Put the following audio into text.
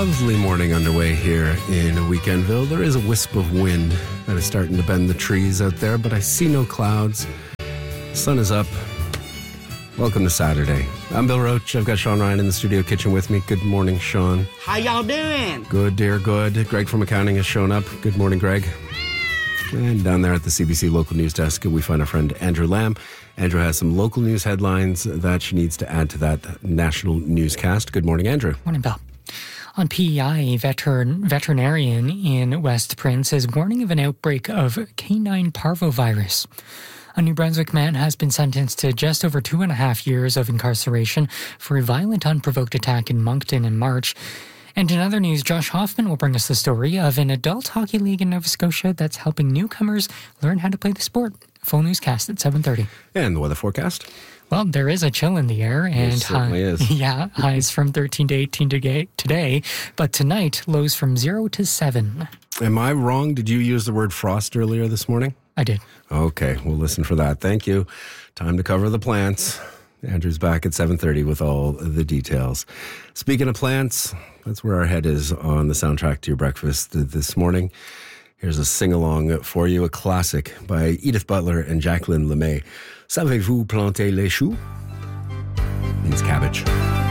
lovely morning underway here in Weekendville. There is a wisp of wind that is starting to bend the trees out there, but I see no clouds. Sun is up. Welcome to Saturday. I'm Bill Roach. I've got Sean Ryan in the studio kitchen with me. Good morning, Sean. How y'all doing? Good, dear, good. Greg from accounting has shown up. Good morning, Greg. And down there at the CBC local news desk, we find our friend Andrew Lamb. Andrew has some local news headlines that she needs to add to that national newscast. Good morning, Andrew. Morning, Bill. On PEI, a veterinarian in West Prince is warning of an outbreak of canine parvovirus. A New Brunswick man has been sentenced to just over 2.5 years of incarceration for a violent, unprovoked attack in Moncton in March. And in other news, Josh Hoffman will bring us the story of an adult hockey league in Nova Scotia that's helping newcomers learn how to play the sport. Full newscast at 7:30. And the weather forecast? Well, there is a chill in the air. And there certainly is. Yeah, highs from 13 to 18 today. But tonight, lows from 0 to 7. Am I wrong? Did you use the word frost earlier this morning? I did. Okay, we'll listen for that. Thank you. Time to cover the plants. Andrew's back at 7:30 with all the details. Speaking of plants, that's where our head is on the soundtrack to your breakfast this morning. Here's a sing-along for you, a classic by Edith Butler and Jacqueline LeMay. Savez-vous planter les choux? Means cabbage.